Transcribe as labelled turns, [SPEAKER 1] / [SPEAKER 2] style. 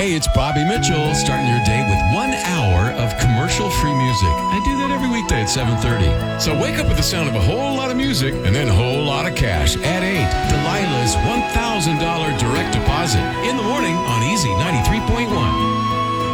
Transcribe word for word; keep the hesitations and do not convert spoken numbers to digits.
[SPEAKER 1] Hey, it's Bobby Mitchell, starting your day with one hour of commercial-free music. I do that every weekday at seven thirty. So wake up with the sound of a whole lot of music and then a whole lot of cash. At eight, Delilah's one thousand dollars direct deposit. In the morning on Easy ninety-seven.